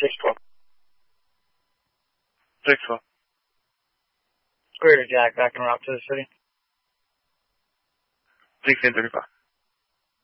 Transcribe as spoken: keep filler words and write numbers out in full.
six twelve. six twelve. Greater Jack, back en route to the city. sixteen thirty-five.